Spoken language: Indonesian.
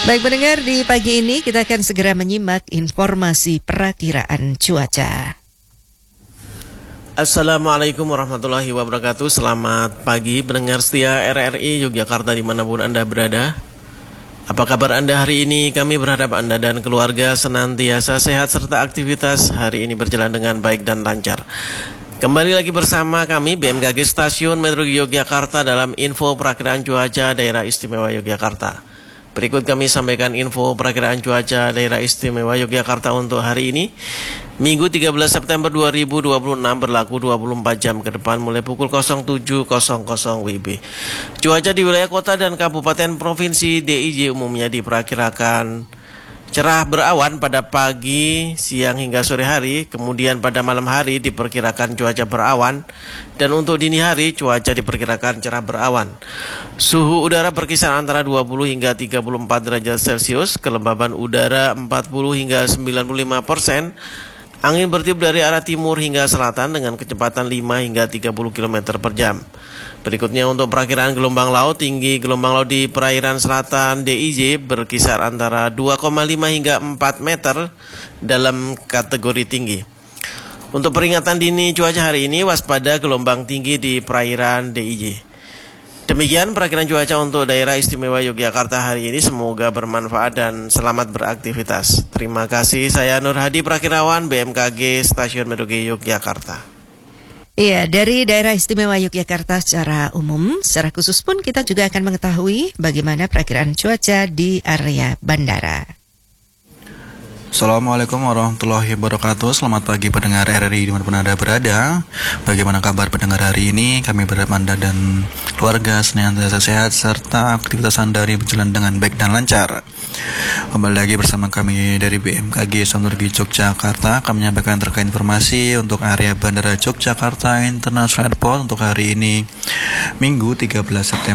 Baik pendengar, di pagi ini kita akan segera menyimak informasi perakiraan cuaca. Assalamualaikum warahmatullahi wabarakatuh. Selamat pagi pendengar setia RRI Yogyakarta dimanapun Anda berada. Apa kabar Anda hari ini? Kami berharap Anda dan keluarga senantiasa sehat serta aktivitas hari ini berjalan dengan baik dan lancar. Kembali lagi bersama kami BMKG Stasiun Meteorologi Yogyakarta dalam info perakiraan cuaca daerah istimewa Yogyakarta. Berikut kami sampaikan info perakiraan cuaca daerah istimewa Yogyakarta untuk hari ini, Minggu 13 September 2026, berlaku 24 jam ke depan mulai pukul 07.00 WIB. Cuaca di wilayah kota dan kabupaten provinsi DIY umumnya diperkirakan cerah berawan pada pagi, siang hingga sore hari, kemudian pada malam hari diperkirakan cuaca berawan, dan untuk dini hari cuaca diperkirakan cerah berawan. Suhu udara berkisar antara 20 hingga 34 derajat Celcius, kelembaban udara 40 hingga 95%, angin bertiup dari arah timur hingga selatan dengan kecepatan 5 hingga 30 km per jam. Berikutnya untuk perakiraan gelombang laut, tinggi gelombang laut di perairan selatan DIY berkisar antara 2,5 hingga 4 meter dalam kategori tinggi. Untuk peringatan dini cuaca hari ini, waspada gelombang tinggi di perairan DIY. Demikian perakiraan cuaca untuk daerah istimewa Yogyakarta hari ini, semoga bermanfaat dan selamat beraktivitas. Terima kasih, saya Nur Hadi Prakirawan BMKG Stasiun Meteorologi Yogyakarta. Iya, dari daerah istimewa Yogyakarta secara umum, secara khusus pun kita juga akan mengetahui bagaimana perakiraan cuaca di area bandara. Assalamualaikum warahmatullahi wabarakatuh. Selamat pagi pendengar RRI dimanapun Anda berada. Bagaimana kabar pendengar hari ini? Kami berharap Anda dan keluarga senantiasa sehat serta aktivitas Anda berjalan dengan baik dan lancar. Kembali lagi bersama kami dari BMKG Stasiun Yogyakarta. Kami menyampaikan terkait informasi untuk area Bandara Yogyakarta International Airport untuk hari ini, Minggu 13 September